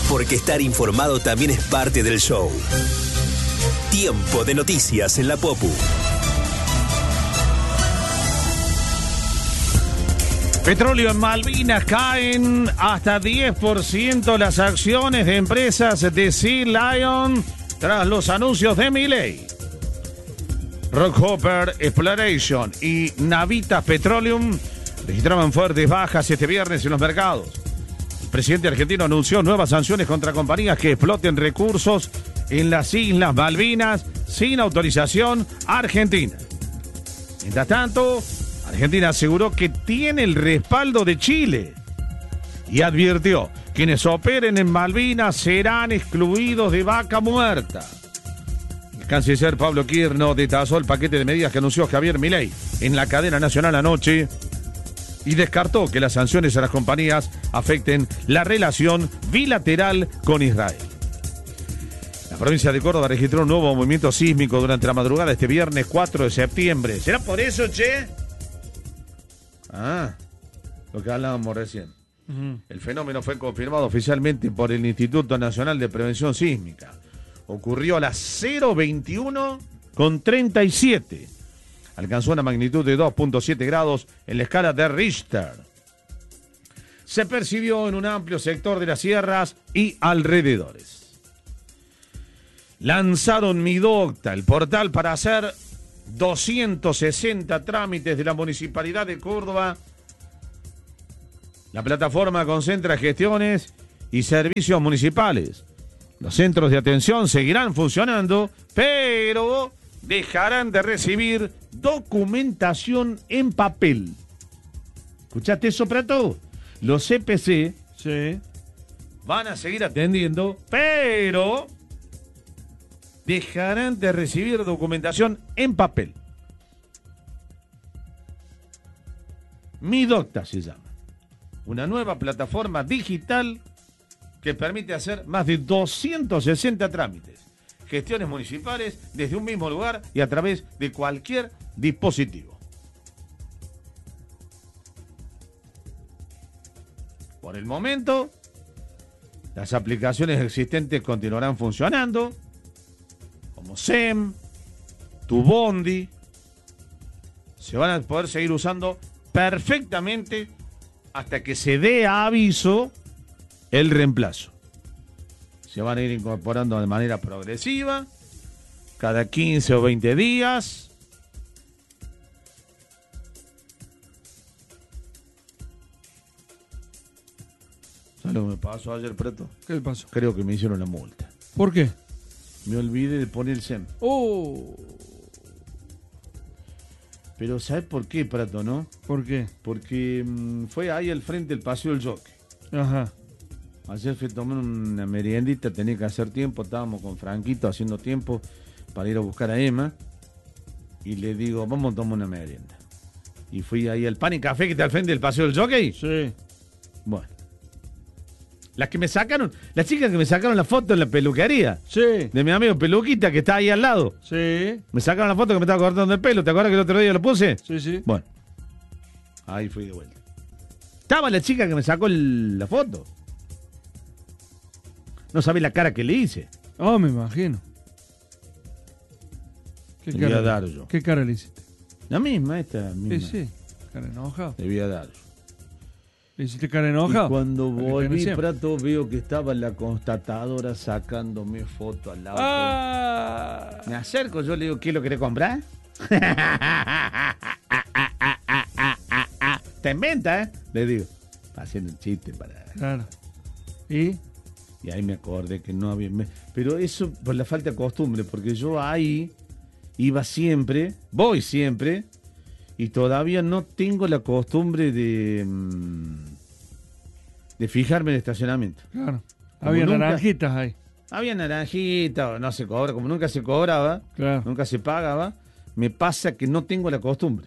Porque estar informado también es parte del show. Tiempo de noticias en la Popu. Petróleo en Malvinas, caen hasta 10% las acciones de empresas de Sea Lion tras los anuncios de Milei. Rockhopper Exploration y Navitas Petroleum registraban fuertes bajas este viernes en los mercados. El presidente argentino anunció nuevas sanciones contra compañías que exploten recursos en las Islas Malvinas sin autorización argentina. Mientras tanto, Argentina aseguró que tiene el respaldo de Chile y advirtió: quienes operen en Malvinas serán excluidos de vaca muerta. El canciller Pablo Quirno detalló el paquete de medidas que anunció Javier Milei en la cadena nacional anoche y descartó que las sanciones a las compañías afecten la relación bilateral con Israel. La provincia de Córdoba registró un nuevo movimiento sísmico durante la madrugada de este viernes 4 de septiembre. ¿Será por eso, che? Lo que hablábamos recién. El fenómeno fue confirmado oficialmente por el Instituto Nacional de Prevención Sísmica. Ocurrió a las 0:21:37. Alcanzó una magnitud de 2.7 grados en la escala de Richter. Se percibió en un amplio sector de las sierras y alrededores. Lanzaron Midocta, el portal para hacer 260 trámites de la Municipalidad de Córdoba. La plataforma concentra gestiones y servicios municipales. Los centros de atención seguirán funcionando, pero dejarán de recibir documentación en papel. ¿Escuchaste eso, Prato? Los CPC van a seguir atendiendo, pero dejarán de recibir documentación en papel. Midocta se llama. Una nueva plataforma digital que permite hacer más de 260 trámites, gestiones municipales desde un mismo lugar y a través de cualquier dispositivo. Por el momento, las aplicaciones existentes continuarán funcionando, como SEM, Tu Bondi, se van a poder seguir usando perfectamente hasta que se dé aviso el reemplazo. Se van a ir incorporando de manera progresiva, cada 15 o 20 días. ¿Sabes lo que me pasó ayer, Preto? ¿Qué le pasó? Creo que me hicieron la multa. ¿Por qué? Me olvidé de poner el SEM. Pero ¿sabes por qué, Prato, no? ¿Por qué? Porque fue ahí al frente del Paseo del Jockey. Ajá. Ayer fui a tomar una meriendita, tenía que hacer tiempo, estábamos con Franquito haciendo tiempo para ir a buscar a Emma. Y le digo, vamos a tomar una merienda. Y fui ahí al Pan y Café que está al frente del Paseo del Jockey. Sí. Bueno. Las chicas que me sacaron la foto en la peluquería. Sí. De mi amigo Peluquita, que está ahí al lado. Sí. Me sacaron la foto que me estaba cortando el pelo. ¿Te acuerdas que el otro día lo puse? Sí. Bueno. Ahí fui de vuelta. Estaba la chica que me sacó la foto. No sabés la cara que le hice. Oh, me imagino. ¿Qué Le voy a dar yo. ¿Qué cara le hiciste? La misma, esta misma. Sí. Cara enojada. Le voy a dar yo. ¿Le hiciste cara enojada? Y cuando volví, siempre. Prato, veo que estaba la constatadora sacándome foto al lado. Me acerco, yo le digo, ¿qué lo querés comprar? Te inventa, ¿eh? Le digo, haciendo un chiste para... Claro. ¿Y? Y ahí me acordé que no había... Pero eso por la falta de costumbre, porque yo ahí iba siempre, voy siempre, y todavía no tengo la costumbre de fijarme en el estacionamiento. Claro. Como Había nunca- naranjitas ahí. Había naranjita, no se cobra, como nunca se cobraba, Claro. nunca se pagaba, me pasa que no tengo la costumbre.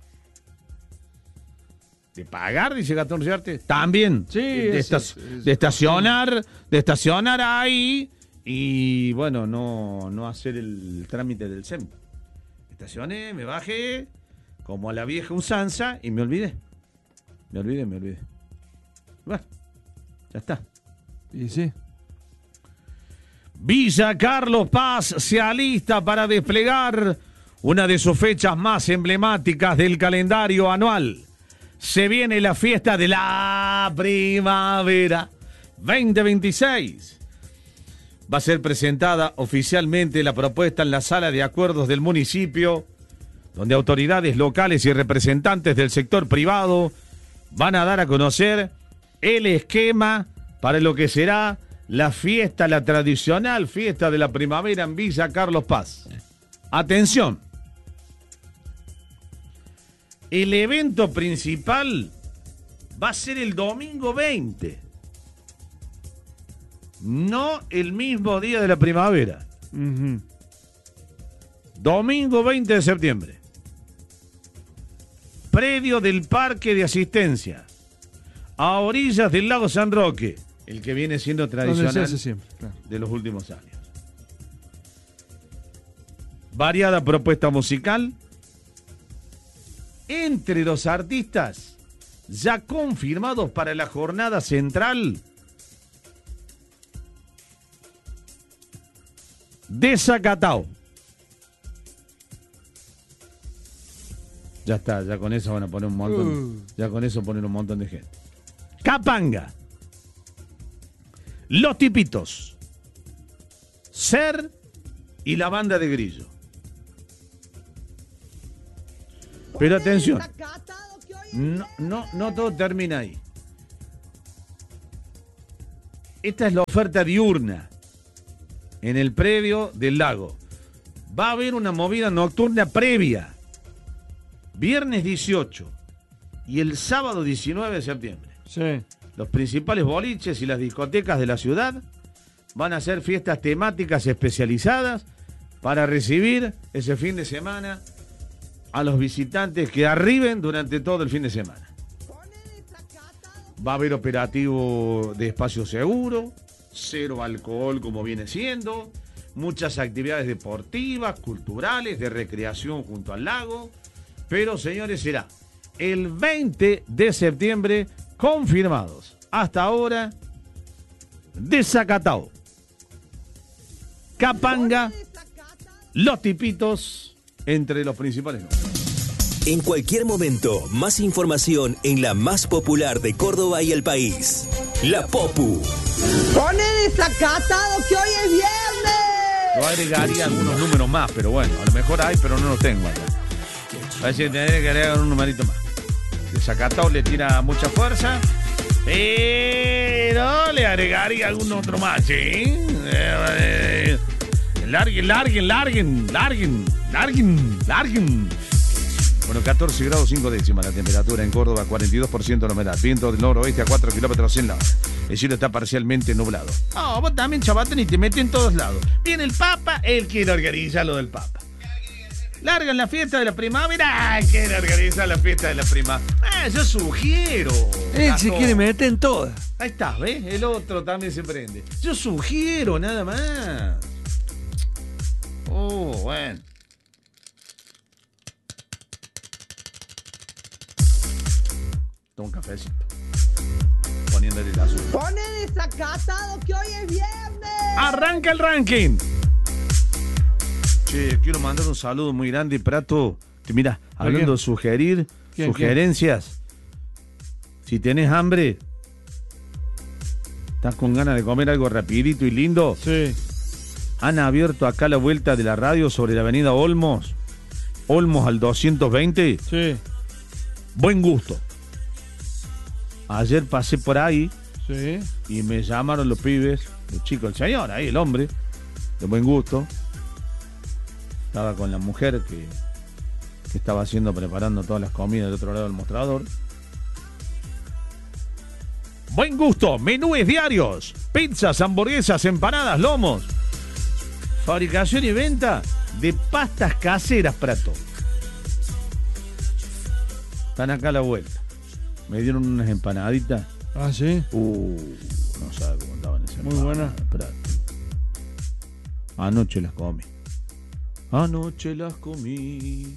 De pagar, dice Gastón Riarte, también. Sí, de estacionar ahí y, bueno, no hacer el trámite del SEM. Estacioné, me bajé, como a la vieja usanza, y me olvidé. Me olvidé. Bueno, ya está. Y sí. Villa Carlos Paz se alista para desplegar una de sus fechas más emblemáticas del calendario anual. Se viene la fiesta de la primavera 2026. Va a ser presentada oficialmente la propuesta en la sala de acuerdos del municipio, donde autoridades locales y representantes del sector privado van a dar a conocer el esquema para lo que será la fiesta, la tradicional fiesta de la primavera en Villa Carlos Paz. Atención. El evento principal va a ser el domingo 20. No el mismo día de la primavera. Ujú. Domingo 20 de septiembre. Predio del Parque de Asistencia. A orillas del lago San Roque. El que viene siendo Donde se tradicional hace siempre, claro. de los últimos años. Variada propuesta musical. Entre los artistas ya confirmados para la jornada central, Desacatao. Ya está, ya con eso van a poner un montón. Ya con eso ponen un montón de gente. Capanga. Los Tipitos. Ser y la banda de Grillo. Pero atención, no todo termina ahí. Esta es la oferta diurna en el predio del lago. Va a haber una movida nocturna previa. Viernes 18 y el sábado 19 de septiembre. Sí. Los principales boliches y las discotecas de la ciudad van a hacer fiestas temáticas especializadas para recibir ese fin de semana a los visitantes que arriben durante todo el fin de semana. Va a haber operativo de espacio seguro, cero alcohol como viene siendo, muchas actividades deportivas, culturales, de recreación junto al lago. Pero, señores, será el 20 de septiembre confirmados. Hasta ahora, Desacatao, Capanga, Los Tipitos, entre los principales nombres. En cualquier momento, más información en la más popular de Córdoba y el país. La Popu. Pone desacatado que hoy es viernes. Yo agregaría algunos números más, pero bueno, a lo mejor hay, pero no los tengo acá. A ver si tendré que agregar un numerito más. Desacatado le tira mucha fuerza, pero le agregaría algún otro más, ¿sí? Larguen. Bueno, 14 grados 5 décimas la temperatura en Córdoba, 42% la humedad. Viento del noroeste a 4 kilómetros en la hora. El cielo está parcialmente nublado. Vos también, chavate, ni te metes en todos lados. Viene el Papa, él quiere organizar lo del Papa. Largan la fiesta de la primavera. Ay, quiere organizar la fiesta de la primavera. Yo sugiero. Él se quiere meter en todas. Ahí está, ¿ves? El otro también se prende. Yo sugiero, nada más. Bueno. Toma un cafecito. Poniéndole el azul. Pone desacatado que hoy es viernes. Arranca el ranking. Che, quiero mandar un saludo muy grande, Prato. Que mira, hablando de sugerir, sugerencias. Si tenés hambre, estás con ganas de comer algo rapidito y lindo. Sí. Han abierto acá la vuelta de la radio sobre la avenida Olmos. Olmos al 220. Sí. Buen gusto. Ayer pasé por ahí. Sí. Y me llamaron los pibes, los chicos, el señor, ahí el hombre, de buen gusto. Estaba con la mujer que estaba preparando todas las comidas del otro lado del mostrador. Buen gusto, menúes diarios, pizzas, hamburguesas, empanadas, lomos. Fabricación y venta de pastas caseras, Prato. Están acá a la vuelta. Me dieron unas empanaditas. Ah, sí. No sabe cómo andaban esas Muy buena. Prato. Anoche las comí. Anoche las comí.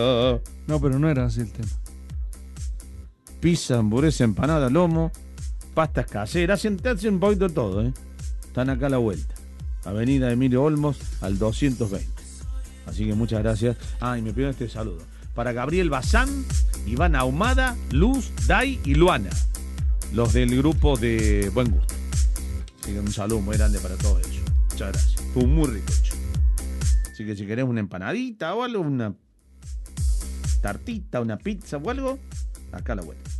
No, pero no era así el tema. Pizza, hamburguesa, empanada, lomo, pastas caseras, hacen un poquito de todo, ¿eh? Están acá a la vuelta. Avenida Emilio Olmos, al 220. Así que muchas gracias. Y me pido este saludo. Para Gabriel Bazán, Iván Ahumada, Luz, Dai y Luana. Los del grupo de Buen Gusto. Así que un saludo muy grande para todos ellos. Muchas gracias. Fue muy rico hecho. Así que si querés una empanadita o algo, una tartita, una pizza o algo, acá a la vuelta.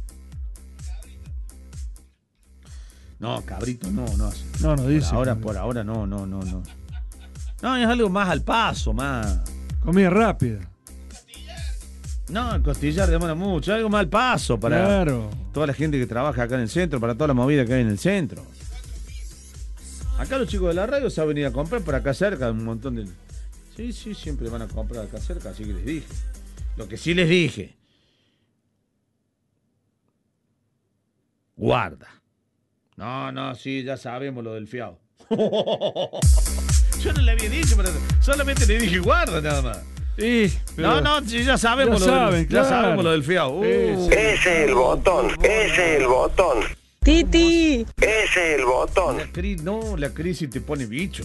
No, cabrito no hace. No dice. Por ahora no. No, es algo más al paso, más. Comida rápida. No, el costillar demora mucho, algo más al paso para toda la gente que trabaja acá en el centro, para toda la movida que hay en el centro. Acá los chicos de la radio se han venido a comprar por acá cerca, un montón de... Sí, siempre van a comprar acá cerca, así que les dije. Lo que sí les dije. Guarda. No, sí, ya sabemos lo del fiado. Yo no le había dicho, pero solamente le dije guarda nada más. Sí, pero sí, ya sabemos ya sabemos lo del fiado. Ese es el botón. Titi. Ese es el botón. La crisis te pone bicho.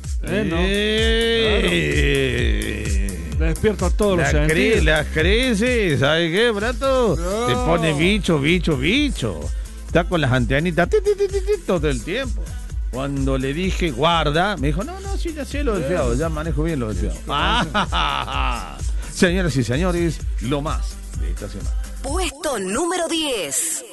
Despierto a todos los sentidos. Las crisis, ¿sabes qué, Brato? No. Te pone bicho. Está con las antenitas todo el tiempo. Cuando le dije guarda, me dijo, no, sí, ya sé lo del fiado, ya manejo bien lo del fiado. Señoras y señores, lo más de esta semana. Puesto número 10.